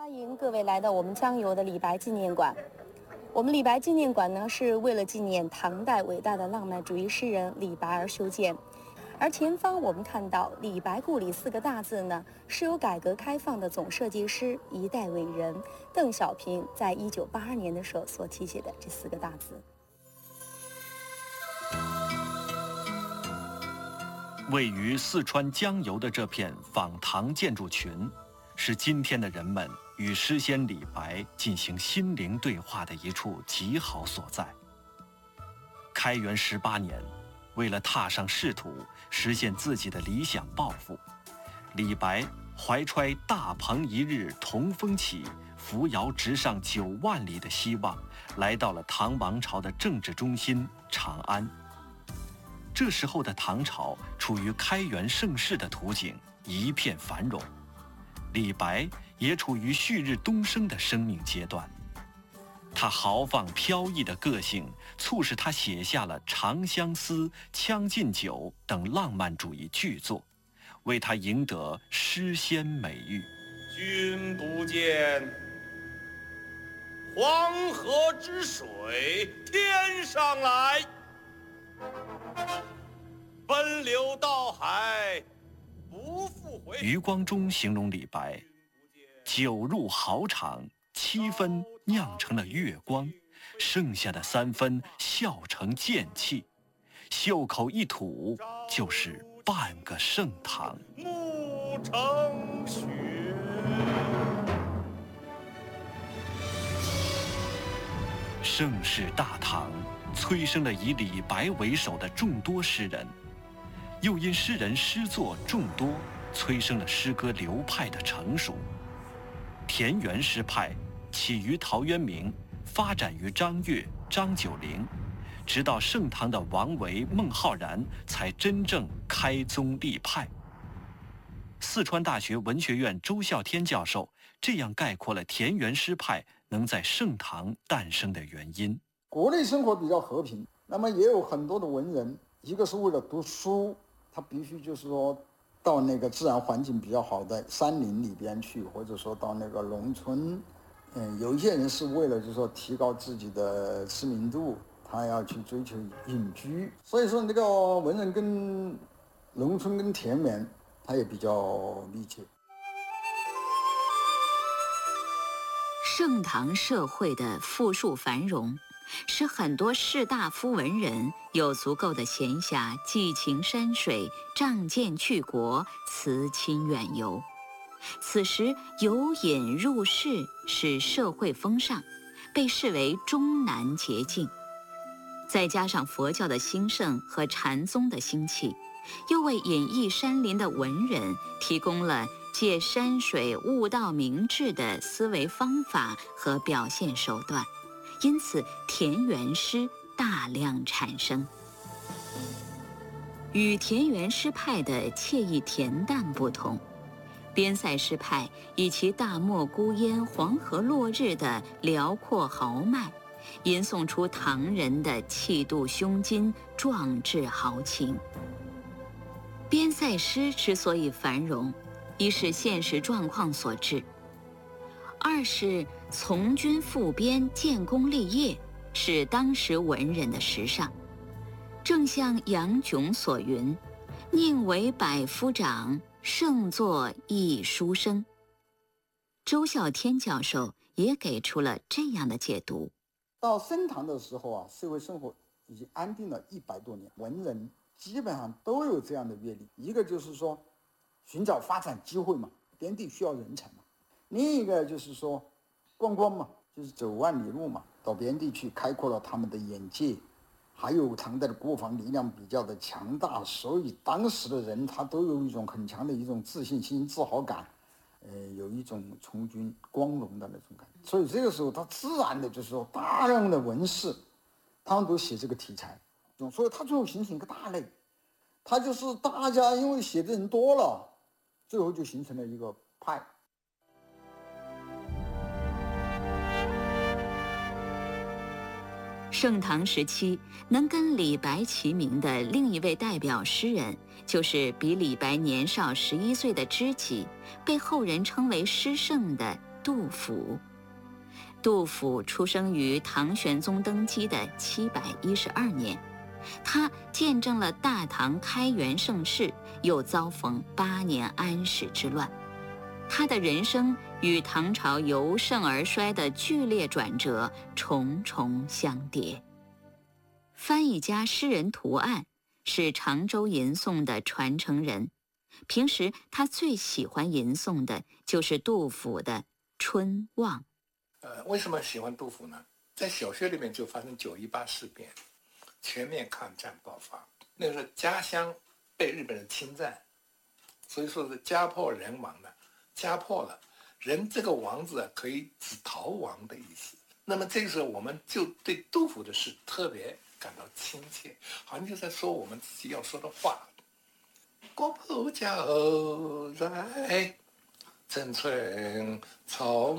欢迎各位来到我们江油的李白纪念馆。我们李白纪念馆呢，是为了纪念唐代伟大的浪漫主义诗人李白而修建。而前方我们看到“李白故里”4个大字呢，是由改革开放的总设计师、一代伟人邓小平在1982年的时候所题写的这4个大字。 位于四川江油的这片仿唐建筑群，是今天的人们与诗仙李白进行心灵对话的一处极好所在。开元18年，为了踏上仕途，实现自己的理想抱负，李白怀揣大鹏一日同风起，扶摇直上9万里的希望，来到了唐王朝的政治中心长安。这时候的唐朝处于开元盛世的图景，一片繁荣。李白也处于旭日东升的生命阶段，他豪放飘逸的个性促使他写下了《长相思》《将进酒》等浪漫主义巨作，为他赢得诗仙美誉。 君不见黄河之水天上来，奔流到海不复回。 余光中形容李白：酒入豪场，7分酿成了月光，剩下的3分笑成剑气，袖口一吐就是半个盛唐。 暮成雪。 盛世大唐催生了以李白为首的众多诗人，又因诗人诗作众多，催生了诗歌流派的成熟。田园诗派起于陶渊明，发展于张悦、张九龄，直到盛唐的王维、孟浩然才真正开宗立派。四川大学文学院周孝天教授这样概括了田园诗派能在盛唐诞生的原因： 国内生活比较和平，那么也有很多的文人，一个是为了读书，他必须就是说到那个自然环境比较好的山林里边去，或者说到那个农村。有一些人是为了就是说提高自己的知名度，他要去追求隐居。所以说那个文人跟农村跟田园，他也比较密切。 盛唐社会的富庶繁荣，使很多士大夫文人有足够的闲暇寄情山水，仗剑去国，辞亲远游。此时游饮入仕是社会风尚，被视为终南捷径。再加上佛教的兴盛和禅宗的兴起，又为隐逸山林的文人提供了借山水悟道明智的思维方法和表现手段，因此田园诗大量产生。与田园诗派的惬意恬淡不同，边塞诗派以其大漠孤烟、黄河落日的辽阔豪迈，吟诵出唐人的气度胸襟、壮志豪情。边塞诗之所以繁荣，一是现实状况所致，二是从军赴边、建功立业是当时文人的时尚。正像杨炯所云：“宁为百夫长，胜作一书生。”周孝天教授也给出了这样的解读。 到盛唐的时候啊，社会生活已经安定了100多年，文人基本上都有这样的阅历。一个就是说寻找发展机会嘛，边地需要人才嘛；另一个就是说观光嘛，就是走万里路嘛，到边地去开阔了他们的眼界。还有唐代的国防力量比较的强大，所以当时的人他都有一种很强的一种自信心、自豪感，有一种从军光荣的那种感觉。所以这个时候他自然的就是说大量的文士他们都写这个题材，所以他最后形成一个大类，他就是大家因为写的人多了，最后就形成了一个派。 盛唐时期能跟李白齐名的另一位代表诗人，就是比李白年少11岁的知己，被后人称为诗圣的杜甫。杜甫出生于唐玄宗登基的712年，他见证了大唐开元盛世，又遭逢8年安史之乱。他的人生与唐朝由盛而衰的剧烈转折重重相叠。翻译家诗人涂岸是常州吟诵的传承人，平时他最喜欢吟诵的就是杜甫的《春望》。 为什么喜欢杜甫呢？在小学里面就发生9·18事变，全面抗战爆发，那个时候家乡被日本人侵占，所以说是家破人亡的。家破了，人这个亡字可以指逃亡的意思。那么这个时候我们就对杜甫的诗特别感到亲切，好像就在说我们自己要说的话。国破家后在，城春草